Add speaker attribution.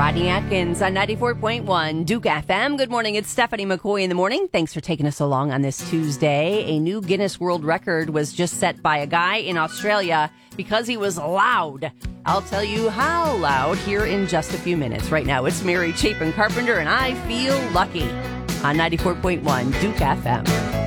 Speaker 1: Rodney Atkins on 94.1 Duke FM. Good morning. It's Stephanie McCoy in the morning. Thanks for taking us along on this Tuesday. A new Guinness World Record was just set by a guy in Australia because he was loud. I'll tell you how loud here in just a few minutes. Right now, it's Mary Chapin Carpenter, and I Feel Lucky on 94.1 Duke FM.